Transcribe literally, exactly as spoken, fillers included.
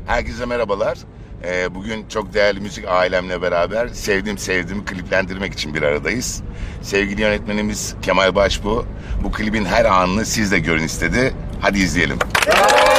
Herkese merhabalar. Ee, bugün çok değerli müzik ailemle beraber sevdiğim sevdiğimi kliplendirmek için bir aradayız. Sevgili yönetmenimiz Kemal Başbuğ bu klibin her anını siz de görün istedi. Hadi izleyelim.